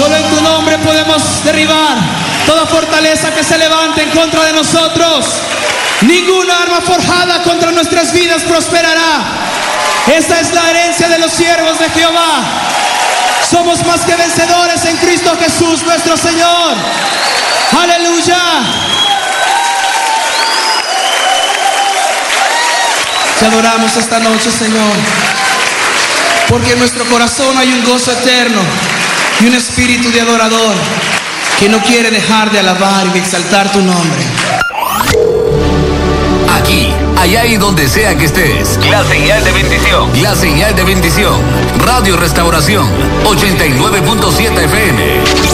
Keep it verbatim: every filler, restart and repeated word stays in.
Solo en tu nombre podemos derribar toda fortaleza que se levante en contra de nosotros. Ninguna arma forjada contra nuestras vidas prosperará. Esta es la herencia de los siervos de Jehová. Somos más que vencedores en Cristo Jesús nuestro Señor. Aleluya. Te adoramos esta noche, Señor, porque en nuestro corazón hay un gozo eterno y un espíritu de adorador que no quiere dejar de alabar y de exaltar tu nombre. Aquí, allá y donde sea que estés, la señal de bendición, la señal de bendición, Radio Restauración, ochenta y nueve punto siete F M.